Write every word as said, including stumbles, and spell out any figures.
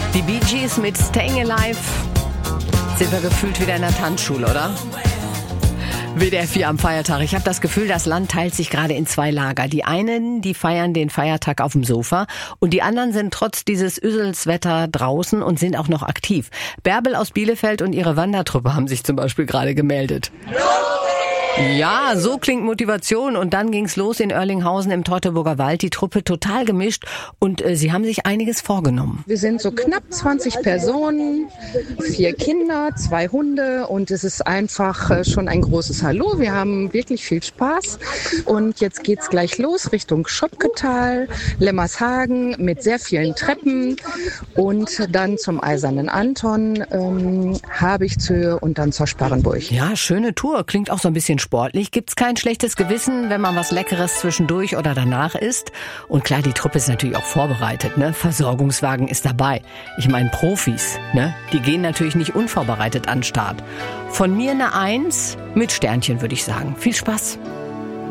Die Bee Gees mit Staying Alive. Sind wir gefühlt wieder in der Tanzschule, oder? W D F vier am Feiertag. Ich habe das Gefühl, das Land teilt sich gerade in zwei Lager. Die einen, die feiern den Feiertag auf dem Sofa und die anderen sind trotz dieses Üsselswetter draußen und sind auch noch aktiv. Bärbel aus Bielefeld und ihre Wandertruppe haben sich zum Beispiel gerade gemeldet. Ja, so klingt Motivation. Und dann ging's los in Oerlinghausen im Teutoburger Wald. Die Truppe total gemischt und äh, sie haben sich einiges vorgenommen. Wir sind so knapp zwanzig Personen, vier Kinder, zwei Hunde und es ist einfach äh, schon ein großes Hallo. Wir haben wirklich viel Spaß und jetzt geht's gleich los Richtung Schopketal, Lemmershagen mit sehr vielen Treppen und dann zum Eisernen Anton, ähm, Habichtshöhe und dann zur Sparrenburg. Ja, schöne Tour. Klingt auch so ein bisschen sportlich. Gibt's kein schlechtes Gewissen, wenn man was Leckeres zwischendurch oder danach isst? Und klar, die Truppe ist natürlich auch vorbereitet, ne? Versorgungswagen ist dabei. Ich meine Profis, ne? Die gehen natürlich nicht unvorbereitet an den Start. Von mir eine Eins mit Sternchen, würde ich sagen. Viel Spaß.